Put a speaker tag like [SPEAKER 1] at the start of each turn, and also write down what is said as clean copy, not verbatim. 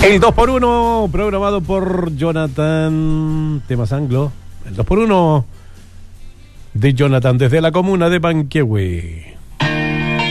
[SPEAKER 1] El 2x1 programado por Jonathan Temas Anglo. El 2x1 de Jonathan desde la comuna de Panquehue.